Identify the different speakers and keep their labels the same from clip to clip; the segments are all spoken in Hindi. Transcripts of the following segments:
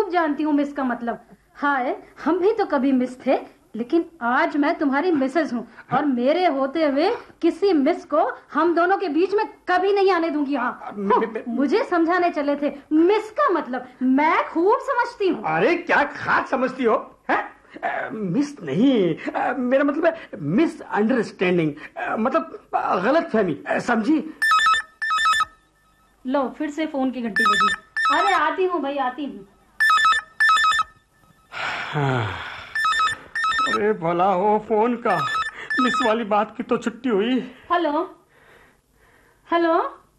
Speaker 1: खूब जानती हूँ मिस का मतलब। हाय, हम भी तो कभी मिस थे, लेकिन आज मैं तुम्हारी मिसेज हूँ और मेरे होते हुए किसी मिस को हम दोनों के बीच में कभी नहीं आने दूंगी। हाँ, मुझे समझाने चले थे मिस का मतलब, मैं खूब समझती हूँ।
Speaker 2: अरे क्या खास समझती हो? मिस नहीं, मेरा मतलब है मिस अंडरस्टैंडिंग, मतलब गलत फहमी, समझी?
Speaker 1: लो, फिर से फोन की घंटी बजी। अरे आती हूँ भाई, आती हूँ।
Speaker 2: अरे भला हो फोन का, मिस वाली बात की तो छुट्टी हुई।
Speaker 1: Hello hello.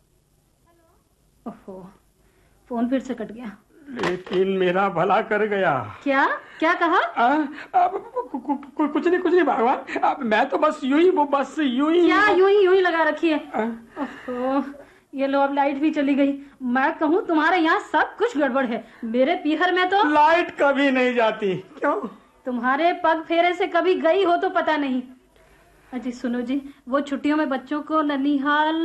Speaker 1: ओहो, फोन फिर से कट गया।
Speaker 2: लेकिन मेरा भला कर गया।
Speaker 1: क्या क्या कहा?
Speaker 2: कुछ नहीं भगवान, अब मैं तो बस यूं ही
Speaker 1: क्या यूं ही लगा रखी है? ओहो, ये लो, अब लाइट भी चली गई। मैं कहूँ तुम्हारे यहाँ सब कुछ गड़बड़ है। मेरे पीहर में तो
Speaker 2: लाइट कभी नहीं जाती। क्यों?
Speaker 1: तुम्हारे पग फेरे से कभी गई हो तो पता नहीं। अजी सुनो जी, वो छुट्टियों में बच्चों को ननिहाल।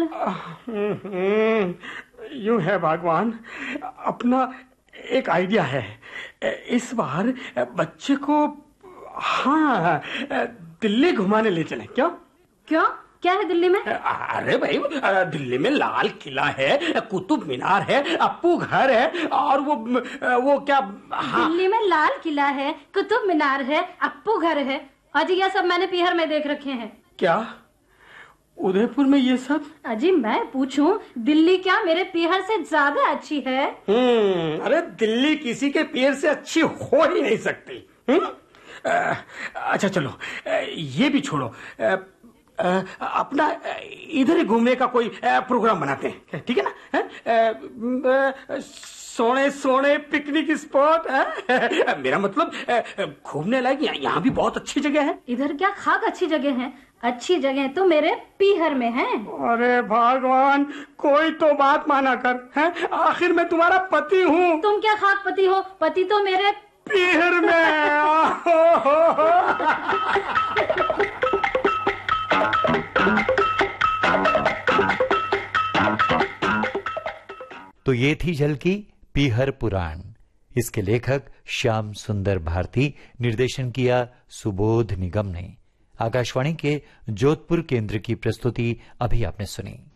Speaker 2: यूं है भगवान, अपना एक आइडिया है। इस बार बच्चे को हाँ दिल्ली घुमाने ले चलें। क्यों?
Speaker 1: क्यों, क्या है दिल्ली में?
Speaker 2: अरे भाई, दिल्ली में लाल किला है, कुतुब मीनार है, अप्पू घर है, और वो क्या। हाँ।
Speaker 1: दिल्ली में लाल किला है, कुतुब मीनार है, अप्पू घर है। अजी ये सब मैंने पीहर में देख रखे हैं।
Speaker 2: क्या उदयपुर में ये सब?
Speaker 1: अजी मैं पूछूं, दिल्ली क्या मेरे पीहर से ज्यादा अच्छी है?
Speaker 2: अरे दिल्ली किसी के पीहर से अच्छी हो ही नहीं सकती। अच्छा चलो, ये भी छोड़ो, अपना इधर ही घूमने का कोई प्रोग्राम बनाते हैं, ठीक है ना? सोने सोने पिकनिक स्पॉट है। मेरा मतलब घूमने लायक यहाँ भी बहुत अच्छी जगह है।
Speaker 1: इधर क्या खाक अच्छी जगह है? अच्छी जगह तो मेरे पीहर में है।
Speaker 2: अरे भगवान, कोई तो बात माना कर, है? आखिर मैं तुम्हारा पति हूँ।
Speaker 1: तुम क्या खाक पति हो? पति तो मेरे
Speaker 2: पीहर में।
Speaker 3: तो ये थी झलकी पीहर पुराण। इसके लेखक श्याम सुंदर भारती, निर्देशन किया सुबोध निगम ने। आकाशवाणी के जोधपुर केंद्र की प्रस्तुति अभी आपने सुनी।